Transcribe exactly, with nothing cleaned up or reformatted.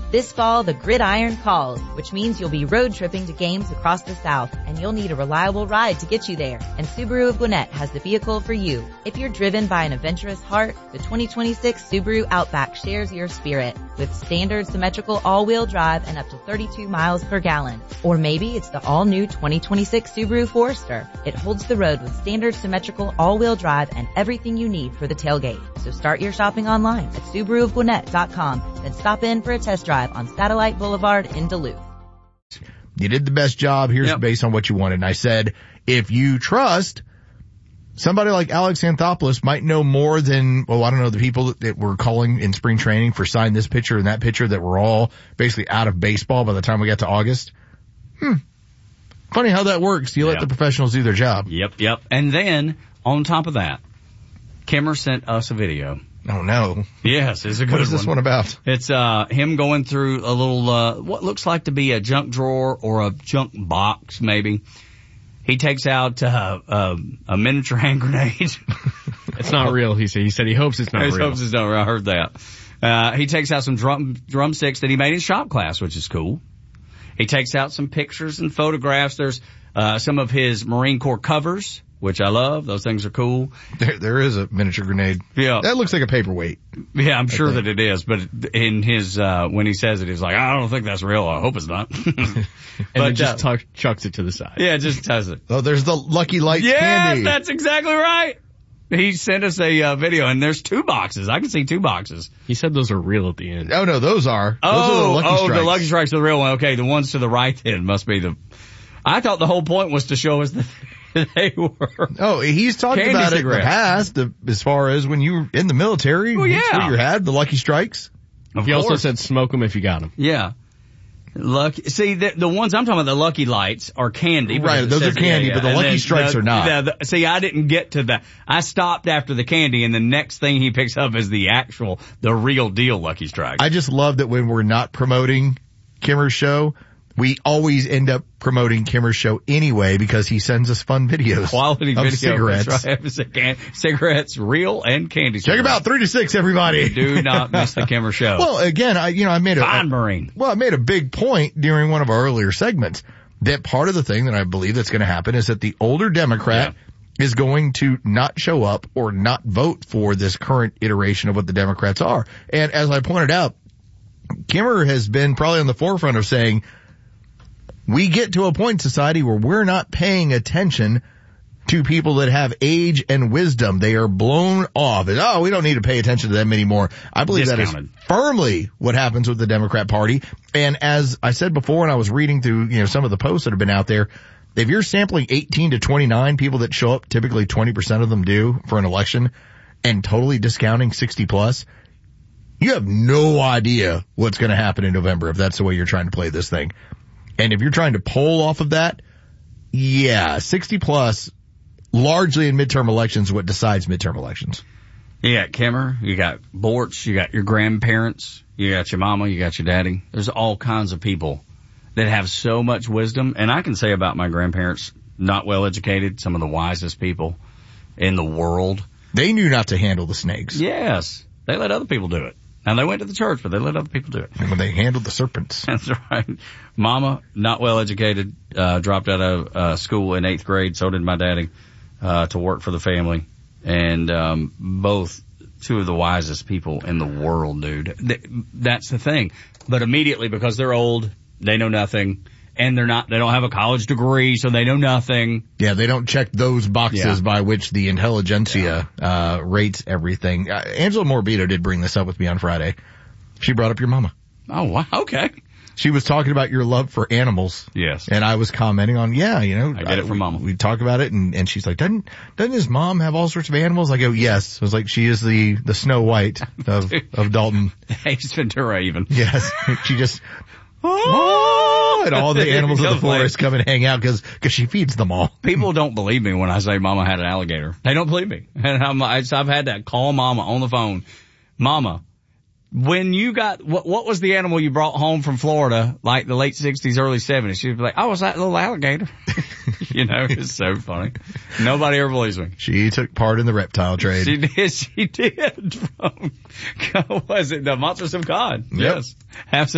This fall, the gridiron calls, which means you'll be road tripping to games across the South, and you'll need a reliable ride to get you there. And Subaru of Gwinnett has the vehicle for you. If you're driven by an adventurous heart, the twenty twenty-six Subaru Outback shares your spirit with standard symmetrical all-wheel drive and up to thirty-two miles per gallon. Or maybe it's the all-new twenty twenty-six Subaru Forester. It holds the road with standard symmetrical all-wheel drive and everything you need for the tailgate. So start your shopping online at Subaru of Gwinnett dot com, then stop in for a test drive on Satellite Boulevard in Duluth. You did the best job. Here's Yep. based on what you wanted. And I said, if you trust somebody like Alex Anthopoulos might know more than, well, I don't know, the people that, that were calling in spring training for sign this pitcher and that pitcher that were all basically out of baseball by the time we got to August. Hmm. Funny how that works. You let Yep. the professionals do their job. Yep, yep. And then, on top of that, Kimmer sent us a video. Oh, no. Yes, it's a good What is this one about? It's uh him going through a little, uh what looks like to be a junk drawer or a junk box, maybe. He takes out uh, uh, a miniature hand grenade. It's not real, he said. He said he hopes it's not He real. hopes it's not real. I heard that. Uh, he takes out some drum drumsticks that he made in shop class, which is cool. He takes out some pictures and photographs. There's uh some of his Marine Corps covers, which I love. Those things are cool. There, there is a miniature grenade. Yeah. That looks like a paperweight. Yeah, I'm sure think. that it is, but in his, uh, when he says it, he's like, I don't think that's real. I hope it's not. and but, then just uh, tuck, chucks it to the side. yeah, just does it. Oh, there's the Lucky Lights Yeah, candy. that's exactly right. He sent us a uh, video, and there's two boxes. I can see two boxes. He said those are real at the end. Oh, no, those are. Those Oh, are the Lucky oh, Strikes. the Lucky Strikes are the real one. Okay, the ones to the right then must be the. I thought the whole point was to show us that they were. Oh, he's talked Candy about cigarettes. it in the past, the, as far as when you were in the military. Well, that's yeah. what you had, the Lucky Strikes. Of He also course. said smoke them if you got them. Yeah. Lucky. See, the, the ones I'm talking about, the Lucky Lights, are candy. because Right, it those says- are candy, yeah, but the yeah. And Lucky then Strikes the- are not. the- the- see, I didn't get to that. I stopped after the candy, and the next thing he picks up is the actual, the real deal Lucky Strikes. I just love that when we're not promoting Kimmer's show, we always end up promoting Kimmer's show anyway because he sends us fun videos Quality of video. cigarettes. That's right. It's a can- cigarettes, real and candy. Check them out, three to six, everybody. Do not miss the Kimmer show. Well, again, I, you know, I made a, Fine Marine. well, I made a big point during one of our earlier segments that part of the thing that I believe that's going to happen is that the older Democrat is going to not show up or not vote for this current iteration of what the Democrats are. And as I pointed out, Kimmer has been probably on the forefront of saying, we get to a point in society where we're not paying attention to people that have age and wisdom. They are blown off. And, oh, we don't need to pay attention to them anymore. I believe Discounted. that is firmly what happens with the Democrat Party. And as I said before, and I was reading through, you know, some of the posts that have been out there, if you're sampling eighteen to twenty-nine people that show up, typically twenty percent of them do for an election, and totally discounting sixty plus, you have no idea what's going to happen in November if that's the way you're trying to play this thing. And if you're trying to poll off of that, yeah, sixty plus, largely in midterm elections, what decides midterm elections. You got Kimmer, you got Borch, you got your grandparents, you got your mama, you got your daddy. There's all kinds of people that have so much wisdom. And I can say about my grandparents, not well educated, some of the wisest people in the world. They knew not to handle the snakes. Yes, they let other people do it. Now, they went to the church, but they let other people do it. And when they handled the serpents. That's right. Mama, not well educated, uh, dropped out of uh, school in eighth grade. So did my daddy, uh, to work for the family. And um, both two of the wisest people in the world, dude. Th- that's the thing. But immediately, because they're old, they know nothing. And they're not, they don't have a college degree, so they know nothing. Yeah, they don't check those boxes Yeah. by which the intelligentsia uh rates everything. Uh, Angela Morbido did bring this up with me on Friday. She brought up your mama. Oh, wow. Okay. She was talking about your love for animals. Yes. And I was commenting on, yeah, you know. I get it from we, Mama. We talk about it, and, and she's like, doesn't, doesn't his mom have all sorts of animals? I go, yes. I was like, she is the, the Snow White of, of Dalton. Ace Ventura even. Yes. She just, oh, and all the animals of the Go play. forest come and hang out because, because she feeds them all. People don't believe me when I say Mama had an alligator. They don't believe me. And I'm, I, so I've had to call Mama on the phone. Mama, when you got, what, what was the animal you brought home from Florida, like the late sixties, early seventies? She'd be like, oh, was that little alligator? You know, it's so funny. Nobody ever believes me. She took part in the reptile trade. She did, she did. From, was it the Monsters of God? Yep. Yes. Have some